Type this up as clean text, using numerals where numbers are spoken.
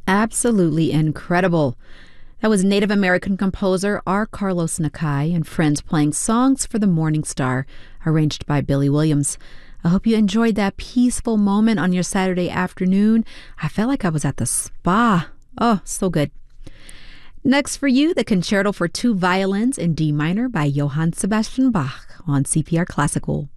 Absolutely incredible. That was Native American composer R. Carlos Nakai and friends playing Songs for the Morning Star, arranged by Billy Williams. I hope you enjoyed that peaceful moment on your Saturday afternoon. I felt like I was at the spa. Oh, so good. Next for you, the Concerto for Two Violins in D minor by Johann Sebastian Bach on CPR Classical.